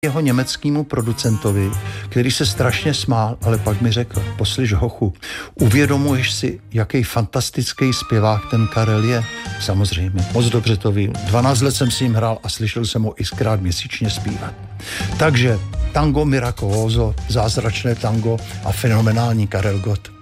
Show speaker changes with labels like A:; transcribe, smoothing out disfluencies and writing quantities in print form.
A: jeho německému producentovi, který se strašně smál, ale pak mi řekl, poslyš hochu, uvědomuješ si, jaký fantastický zpěvák ten Karel je? Samozřejmě, moc dobře to vím. 12 let jsem s ním hrál a slyšel jsem ho xkrát měsíčně zpívat. Takže tango Miracoloso, zázračné tango a fenomenální Karel Gott.